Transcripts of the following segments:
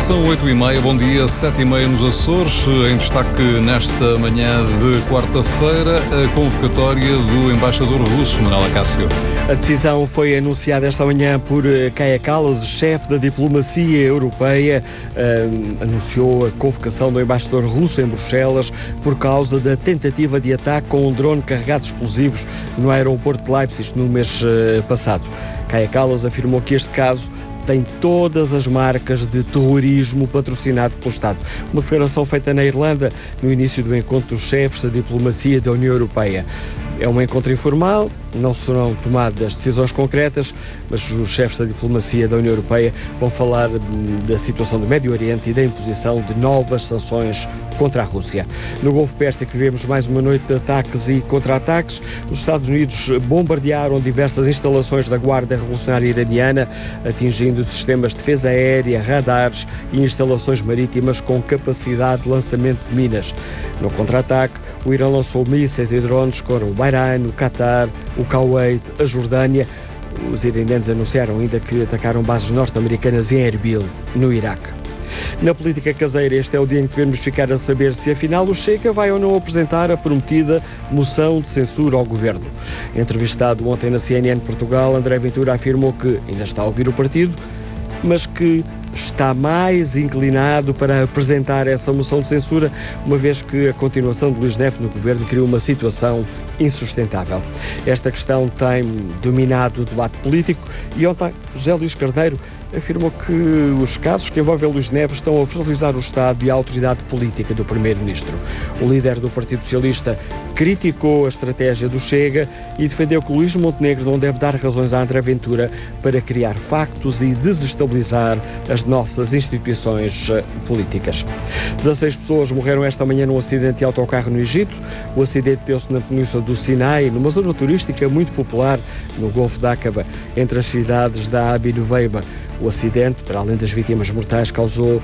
São 8h30, bom dia, 7h30 nos Açores. Em destaque nesta manhã de quarta-feira, a convocatória do embaixador russo, Manuel Acácio. A decisão foi anunciada esta manhã por Kaja Kallas, chefe da diplomacia europeia. Anunciou a convocação do embaixador russo em Bruxelas por causa da tentativa de ataque com um drone carregado de explosivos no aeroporto de Leipzig no mês passado. Kaja Kallas afirmou que este caso tem todas as marcas de terrorismo patrocinado pelo Estado. Uma declaração feita na Irlanda no início do encontro dos chefes da diplomacia da União Europeia. É um encontro informal, não serão tomadas decisões concretas, mas os chefes da diplomacia da União Europeia vão falar da situação do Médio Oriente e da imposição de novas sanções contra a Rússia. No Golfo Pérsico vivemos mais uma noite de ataques e contra-ataques. Os Estados Unidos bombardearam diversas instalações da Guarda Revolucionária Iraniana, atingindo sistemas de defesa aérea, radares e instalações marítimas com capacidade de lançamento de minas. No contra-ataque, o Irã lançou mísseis e drones contra o Bahrein, o Qatar, o Kuwait, a Jordânia. Os iranianos anunciaram ainda que atacaram bases norte-americanas em Erbil, no Iraque. Na política caseira, este é o dia em que devemos ficar a saber se afinal o Chega vai ou não apresentar a prometida moção de censura ao governo. Entrevistado ontem na CNN Portugal, André Ventura afirmou que ainda está a ouvir o partido, mas que está mais inclinado para apresentar essa moção de censura, uma vez que a continuação de Luís Neves no governo criou uma situação insustentável. Esta questão tem dominado o debate político e ontem José Luís Carneiro afirmou que os casos que envolvem Luís Neves estão a fragilizar o Estado e a autoridade política do Primeiro-Ministro. O líder do Partido Socialista criticou a estratégia do Chega e defendeu que Luís Montenegro não deve dar razões a André Ventura para criar factos e desestabilizar as nossas instituições políticas. 16 pessoas morreram esta manhã num acidente de autocarro no Egito. O acidente deu-se na península do Sinai, numa zona turística muito popular no Golfo de Aqaba, entre as cidades da Ab e Nuveiba. O acidente, para além das vítimas mortais, causou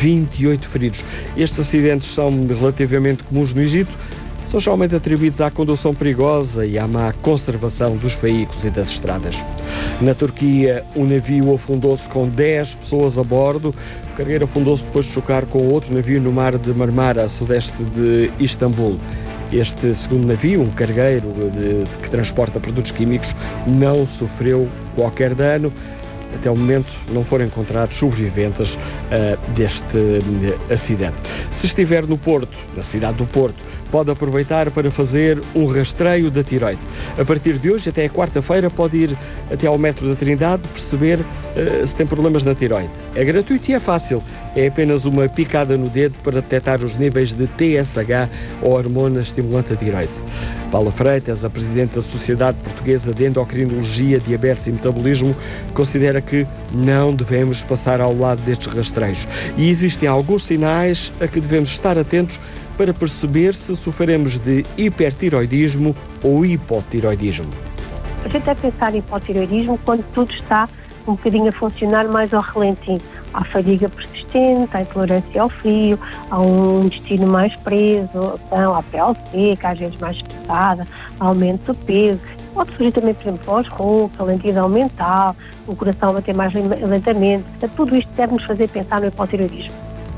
28 feridos. Estes acidentes são relativamente comuns no Egito, são geralmente atribuídos à condução perigosa e à má conservação dos veículos e das estradas. Na Turquia, um navio afundou-se com 10 pessoas a bordo. O cargueiro afundou-se depois de chocar com outro navio no mar de Marmara, a sudeste de Istambul. Este segundo navio, um cargueiro que transporta produtos químicos, não sofreu qualquer dano. Até o momento não foram encontrados sobreviventes deste acidente. Se estiver no Porto, na cidade do Porto, pode aproveitar para fazer um rastreio da tiroide. A partir de hoje, até a quarta-feira, pode ir até ao metro da Trindade perceber se tem problemas na tiroide. É gratuito e é fácil. É apenas uma picada no dedo para detectar os níveis de TSH, ou hormona estimulante da tiroide. Paula Freitas, a presidente da Sociedade Portuguesa de Endocrinologia, Diabetes e Metabolismo, considera que não devemos passar ao lado destes rastreios. E existem alguns sinais a que devemos estar atentos para perceber se sofremos de hipertiroidismo ou hipotiroidismo. A gente deve pensar em hipotiroidismo quando tudo está um bocadinho a funcionar mais ao relentinho. Há fadiga persistente, há intolerância ao frio, há um intestino mais preso, há pele seca, às vezes mais pesada, há aumento do peso. Pode surgir também, por exemplo, voz rouca, lentidão mental, o coração a bater mais lentamente. Tudo isto deve-nos fazer pensar no hipotiroidismo.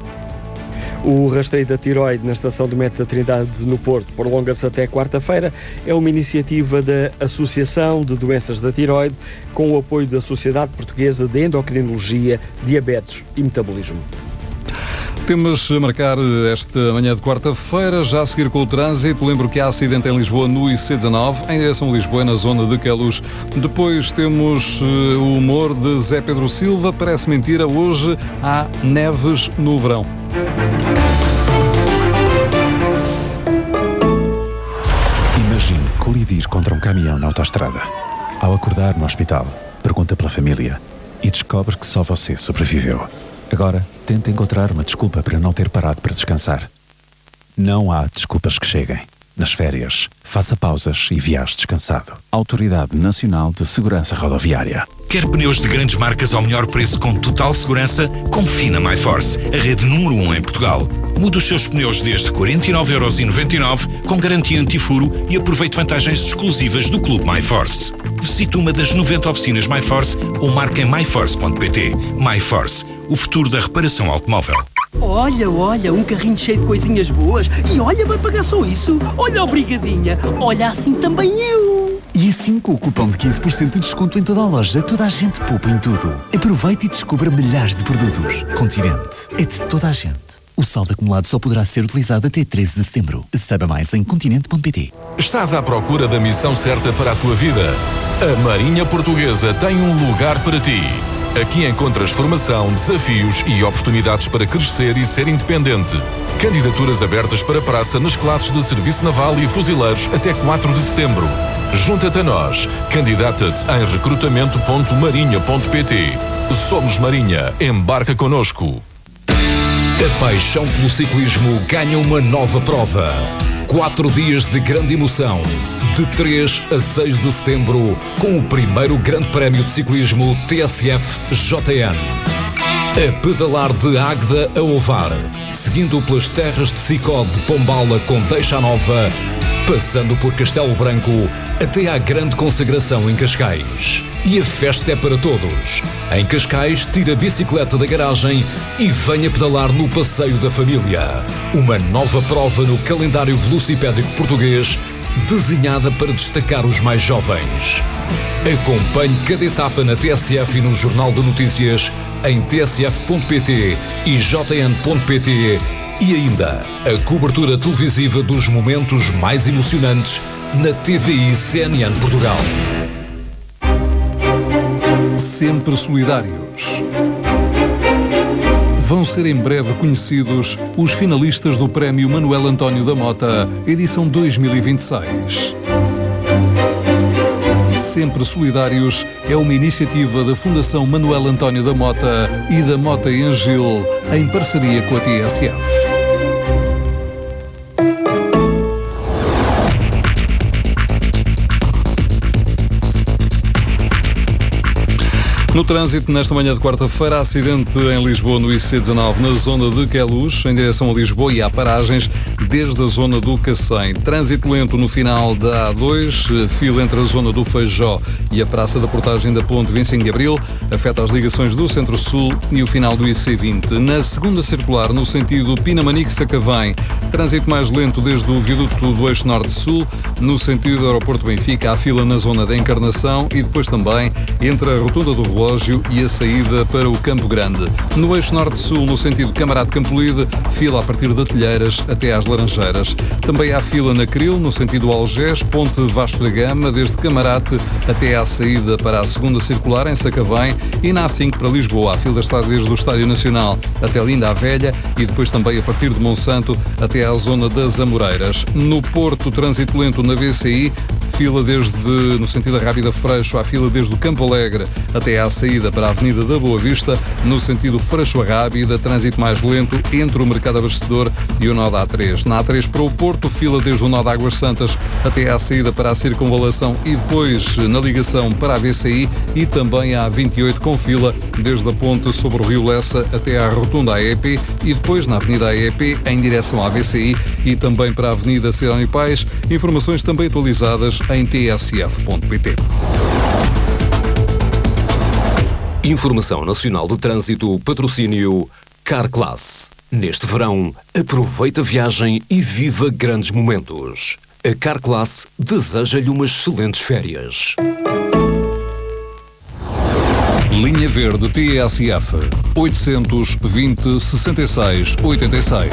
O rastreio da tiroide na estação do metro da Trindade no Porto prolonga-se até quarta-feira. É uma iniciativa da Associação de Doenças da Tiroide com o apoio da Sociedade Portuguesa de Endocrinologia, Diabetes e Metabolismo. Temos a marcar esta manhã de quarta-feira, já a seguir com o trânsito. Lembro que há acidente em Lisboa no IC19, em direção a Lisboa, na zona de Queluz. Depois temos o humor de Zé Pedro Silva. Parece mentira, hoje há neves no verão. Imagine colidir contra um caminhão na autoestrada. Ao acordar no hospital, pergunta pela família e descobre que só você sobreviveu. Agora, tente encontrar uma desculpa para não ter parado para descansar. Não há desculpas que cheguem. Nas férias, faça pausas e viaje descansado. Autoridade Nacional de Segurança Rodoviária. Quer pneus de grandes marcas ao melhor preço com total segurança? Confie na MyForce, a rede número 1 em Portugal. Mude os seus pneus desde 49,99€ com garantia antifuro e aproveite vantagens exclusivas do Clube MyForce. Visite uma das 90 oficinas MyForce ou marque em myforce.pt. MyForce, o futuro da reparação automóvel. Olha, um carrinho cheio de coisinhas boas. E olha, vai pagar só isso. Olha, obrigadinha. Olha, assim também eu. E assim, com o cupom de 15% de desconto em toda a loja, toda a gente poupa em tudo. Aproveite e descubra milhares de produtos. Continente é de toda a gente. O saldo acumulado só poderá ser utilizado até 13 de setembro. Saiba mais em continente.pt. Estás à procura da missão certa para a tua vida? A Marinha Portuguesa tem um lugar para ti. Aqui encontras formação, desafios e oportunidades para crescer e ser independente. Candidaturas abertas para praça nas classes de Serviço Naval e Fuzileiros até 4 de setembro. Junta-te a nós. Candidata-te em recrutamento.marinha.pt. Somos Marinha. Embarca connosco. A paixão pelo ciclismo ganha uma nova prova. 4 dias de grande emoção, de 3 a 6 de setembro, com o primeiro Grande Prémio de Ciclismo TSF JN. A pedalar de Águeda a Ovar, seguindo pelas terras de Sicó de Pombala com Deixa Nova, passando por Castelo Branco até à grande consagração em Cascais. E a festa é para todos. Em Cascais, tira a bicicleta da garagem e venha pedalar no Passeio da Família. Uma nova prova no calendário velocipédico português, desenhada para destacar os mais jovens. Acompanhe cada etapa na TSF e no Jornal de Notícias, em tsf.pt e jn.pt. E ainda, a cobertura televisiva dos momentos mais emocionantes na TVI CNN Portugal. Sempre solidários. Vão ser em breve conhecidos os finalistas do Prémio Manuel António da Mota, edição 2026. Sempre Solidários é uma iniciativa da Fundação Manuel António da Mota e da Mota em Gil, em parceria com a TSF. No trânsito, nesta manhã de quarta-feira, acidente em Lisboa no IC19 na zona de Queluz, em direção a Lisboa, e há paragens desde a zona do Cacém. Trânsito lento no final da A2, fila entre a zona do Feijó e a Praça da Portagem da Ponte 25 de Abril, afeta as ligações do Centro-Sul e o final do IC20. Na segunda circular, no sentido Pinamanique-Sacavém, trânsito mais lento desde o viaduto do Eixo Norte-Sul, no sentido do Aeroporto Benfica, há fila na zona da Encarnação e depois também entre a Rotunda do Relógio e a saída para o Campo Grande. No eixo norte-sul, no sentido Camarate Campolide, fila a partir de Telheiras até às Laranjeiras. Também há fila na Cril, no sentido Algés, Ponte Vasco da Gama, desde Camarate até à saída para a segunda circular em Sacavém, e na A5 para Lisboa. A fila está desde o Estádio Nacional até Linda a Velha e depois também a partir de Monsanto até à zona das Amoreiras. No Porto, trânsito lento na VCI, fila no sentido da Rábida Freixo, há fila desde o Campo Alegre até à saída para a Avenida da Boa Vista, no sentido Freixo-Rábida, trânsito mais lento entre o Mercado Abastecedor e o nó da A3. Na A3 para o Porto, fila desde o nó de Águas Santas até à saída para a Circunvalação e depois na ligação para a VCI, e também a A28 com fila desde a ponte sobre o Rio Lessa até à rotunda AEP e depois na Avenida AEP em direção à VCI e também para a Avenida Serrano Pais. Informações também atualizadas em tsf.pt. Informação Nacional de Trânsito, patrocínio Carclass. Neste verão, aproveita a viagem e viva grandes momentos. A Carclass deseja-lhe umas excelentes férias. Linha Verde TSF 820 66 86.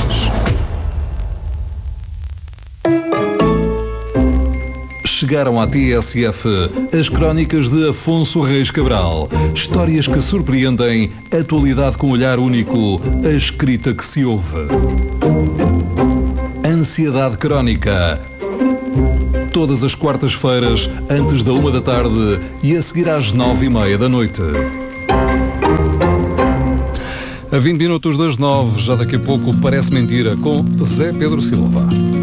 Chegaram à TSF as crónicas de Afonso Reis Cabral. Histórias que surpreendem, atualidade com olhar único, a escrita que se ouve. Ansiedade Crónica. Todas as quartas-feiras, antes da 1 da tarde e a seguir às 9h30 da noite. A 20 minutos das 9, já daqui a pouco, Parece Mentira, com Zé Pedro Silva.